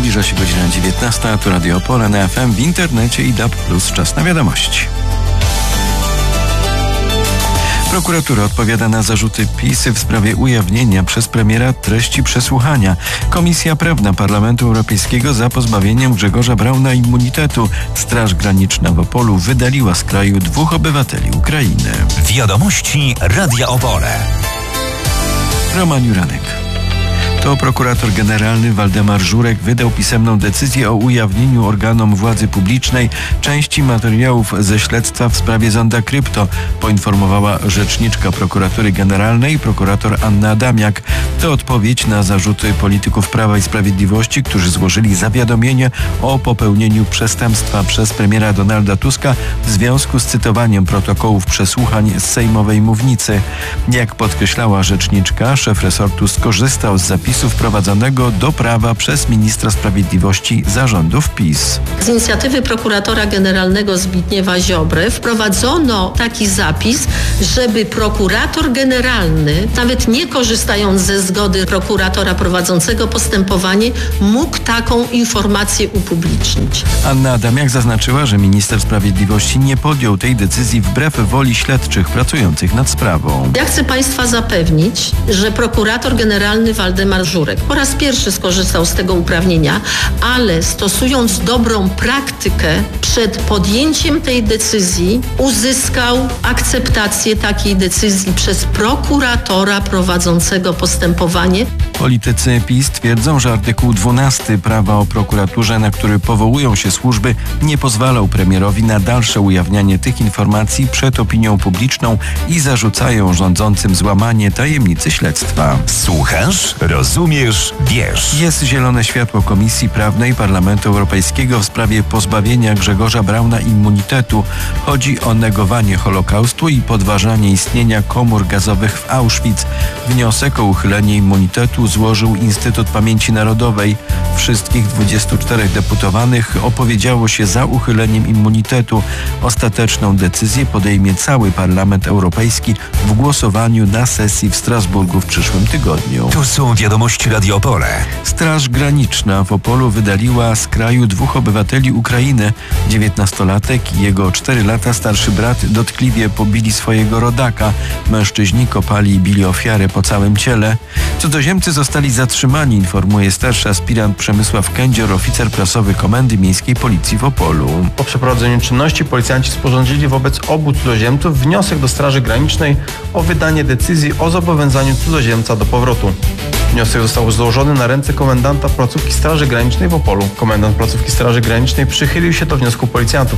Zbliża się godzina 19, tu Radio Opole na FM, w internecie i DAB+. Czas na wiadomości. Prokuratura odpowiada na zarzuty PiS w sprawie ujawnienia przez premiera treści przesłuchania. Komisja Prawna Parlamentu Europejskiego za pozbawieniem Grzegorza Brauna immunitetu. Straż Graniczna w Opolu wydaliła z kraju 2 obywateli Ukrainy. Wiadomości Radia Opole. Roman Juranek. To prokurator generalny Waldemar Żurek wydał pisemną decyzję o ujawnieniu organom władzy publicznej części materiałów ze śledztwa w sprawie Zonda Krypto, poinformowała rzeczniczka prokuratury generalnej prokurator Anna Adamiak. To odpowiedź na zarzuty polityków Prawa i Sprawiedliwości, którzy złożyli zawiadomienie o popełnieniu przestępstwa przez premiera Donalda Tuska w związku z cytowaniem protokołów przesłuchań z sejmowej mównicy. Jak podkreślała rzeczniczka, szef resortu skorzystał z zapisu wprowadzonego do prawa przez ministra sprawiedliwości za rządów PiS. Z inicjatywy prokuratora generalnego Zbigniewa Ziobry wprowadzono taki zapis, żeby prokurator generalny, nawet nie korzystając ze zgody prokuratora prowadzącego postępowanie, mógł taką informację upublicznić. Anna Adamiak zaznaczyła, że minister sprawiedliwości nie podjął tej decyzji wbrew woli śledczych pracujących nad sprawą. Ja chcę Państwa zapewnić, że prokurator generalny Waldemar Żurek po raz pierwszy skorzystał z tego uprawnienia, ale stosując dobrą praktykę, przed podjęciem tej decyzji uzyskał akceptację takiej decyzji przez prokuratora prowadzącego postępowanie. Politycy PiS twierdzą, że artykuł 12 prawa o prokuraturze, na który powołują się służby, nie pozwalał premierowi na dalsze ujawnianie tych informacji przed opinią publiczną i zarzucają rządzącym złamanie tajemnicy śledztwa. Słuchasz? Rozumiesz? Wiesz. Jest zielone światło Komisji Prawnej Parlamentu Europejskiego w sprawie pozbawienia Grzegorza Brauna immunitetu. Chodzi o negowanie Holokaustu i podważanie istnienia komór gazowych w Auschwitz. Wniosek o uchylenie immunitetu złożył Instytut Pamięci Narodowej. Wszystkich 24 deputowanych opowiedziało się za uchyleniem immunitetu. Ostateczną decyzję podejmie cały Parlament Europejski w głosowaniu na sesji w Strasburgu w przyszłym tygodniu. To są wiadomości Radio Opole. Straż Graniczna w Opolu wydaliła z kraju 2 obywateli Ukrainy. 19-latek i jego 4 lata starszy brat dotkliwie pobili swojego rodaka. Mężczyźni kopali i bili ofiarę po całym ciele. Cudzoziemcy zostali zatrzymani, informuje starszy aspirant Przemysław Kędzior, oficer prasowy Komendy Miejskiej Policji w Opolu. Po przeprowadzeniu czynności policjanci sporządzili wobec obu cudzoziemców wniosek do Straży Granicznej o wydanie decyzji o zobowiązaniu cudzoziemca do powrotu. Wniosek został złożony na ręce komendanta placówki Straży Granicznej w Opolu. Komendant placówki Straży Granicznej przychylił się do wniosku policjantów.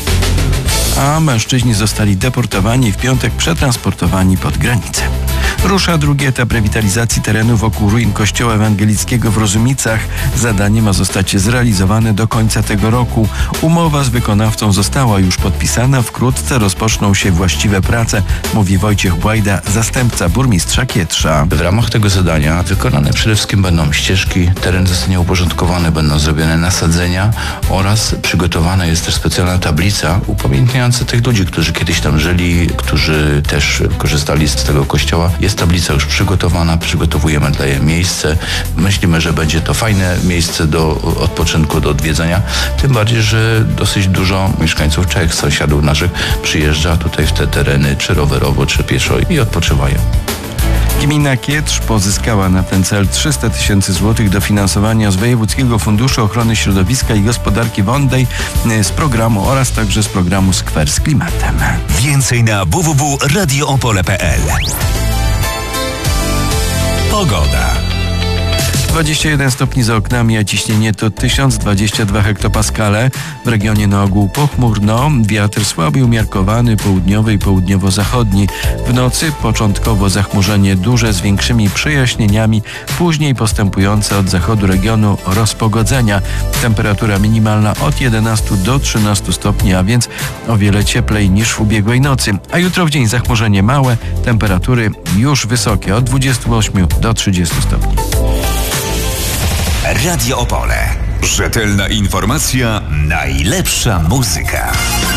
A mężczyźni zostali deportowani i w piątek przetransportowani pod granicę. Rusza drugi etap rewitalizacji terenu wokół ruin kościoła ewangelickiego w Rozumicach. Zadanie ma zostać zrealizowane do końca tego roku. Umowa z wykonawcą została już podpisana. Wkrótce rozpoczną się właściwe prace, mówi Wojciech Błajda, zastępca burmistrza Kietrza. W ramach tego zadania wykonane przede wszystkim będą ścieżki, teren zostanie uporządkowany, będą zrobione nasadzenia oraz przygotowana jest też specjalna tablica upamiętniająca tych ludzi, którzy kiedyś tam żyli, którzy też korzystali z tego kościoła. Jest tablica już przygotowana, przygotowujemy dla jej miejsce. Myślimy, że będzie to fajne miejsce do odpoczynku, do odwiedzenia. Tym bardziej, że dosyć dużo mieszkańców Czech, sąsiadów naszych przyjeżdża tutaj w te tereny, czy rowerowo, czy pieszo i odpoczywają. Gmina Kietrz pozyskała na ten cel 300 000 złotych dofinansowania z Wojewódzkiego Funduszu Ochrony Środowiska i Gospodarki Wodnej z programu oraz także z programu Skwer z Klimatem. Więcej na www.radioopole.pl. Pogoda. 21 stopni za oknami, a ciśnienie to 1022 hektopaskale. W regionie na ogół pochmurno, wiatr słaby umiarkowany, południowy i południowo-zachodni. W nocy początkowo zachmurzenie duże z większymi przejaśnieniami, później postępujące od zachodu regionu rozpogodzenia. Temperatura minimalna od 11 do 13 stopni, a więc o wiele cieplej niż w ubiegłej nocy. A jutro w dzień zachmurzenie małe, temperatury już wysokie od 28 do 30 stopni. Radio Opole. Rzetelna informacja, najlepsza muzyka.